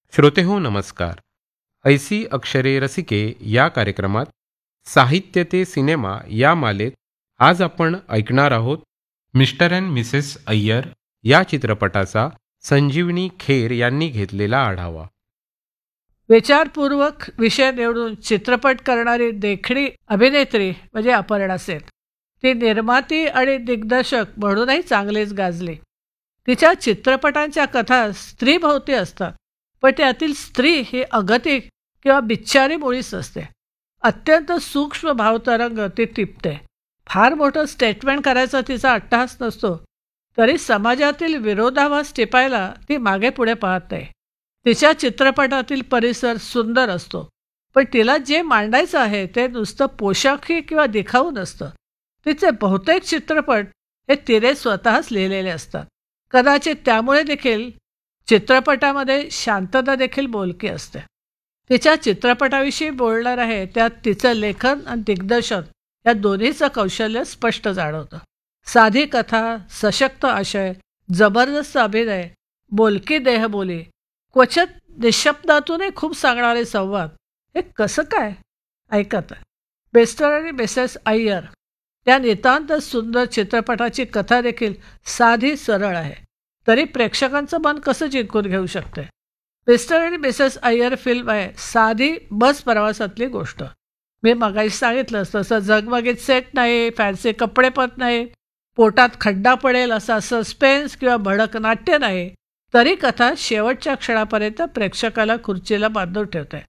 श्रोतेहो नमस्कार. ऐसी अक्षरे रसिके या कार्यक्रमात साहित्य ते सिनेमा या मालेत आज आपण ऐकणार आहोत मिस्टर अँड मिसेस अय्यर या चित्रपटाचा संजीवनी खेर यांनी घेतलेला आढावा. विचारपूर्वक विषय निवडून चित्रपट करणारी देखणी अभिनेत्री म्हणजे अपर्णा सेन. ती निर्माती आणि दिग्दर्शक म्हणूनही चांगलीच गाजली. तिच्या चित्रपटांच्या कथा स्त्रीभोवती असतात, पण त्यातील स्त्री ही अगतिक किंवा बिच्चारी मुळीच असते. अत्यंत सूक्ष्म भावतरंग ती टिपते. फार मोठं स्टेटमेंट करायचा तिचा अट्टहास नसतो, तरी समाजातील विरोधाभास टिपायला ती मागे पुढे पाहत नाही. तिच्या चित्रपटातील परिसर सुंदर असतो, पण तिला जे मांडायचं आहे ते नुसतं पोशाखी किंवा दिखाऊ नसतं. तिचे बहुतेक चित्रपट हे तिने स्वतःच लिहिलेले असतात. कदाचित त्यामुळे देखील चित्रपटामध्ये शांतता देखील बोलकी असते. तिच्या चित्रपटाविषयी बोलणार आहे त्यात तिचं लेखन आणि दिग्दर्शन या दोन्हीचं कौशल्य स्पष्ट जाणवतं. साधी कथा, सशक्त आशय, जबरदस्त अभिनय, बोलकी देहबोली, क्वचित निशब्दातूनही खूप सांगणारे संवाद. हे कसं काय? ऐकत आहे. मिस्टर आणि मिसेस अय्यर या नितांत सुंदर चित्रपटाची कथा देखील साधी सरळ आहे, तरी प्रेक्षकांचं मन कसं जिंकून घेऊ शकते. मिस्टर आणि मिसेस अय्यर फिल्म आहे साधी बस प्रवासातली गोष्ट. मी मगाशी सांगितलं तसं झगमगीत सेट नाही, फॅन्सी कपडे पण नाही, पोटात खड्डा पडेल असा सस्पेन्स किंवा भडक नाट्य नाही, तरी कथा शेवटच्या क्षणापर्यंत प्रेक्षकाला खुर्चीला बांधून ठेवते.